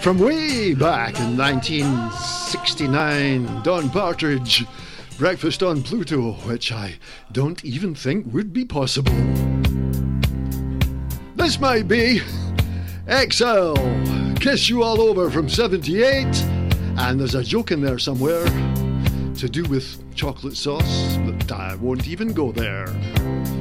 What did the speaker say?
From way back in 1969, Don Partridge, Breakfast on Pluto, which I don't even think would be possible. This might be XL, Kiss You All Over from 78, and there's a joke in there somewhere to do with chocolate sauce, but I won't even go there.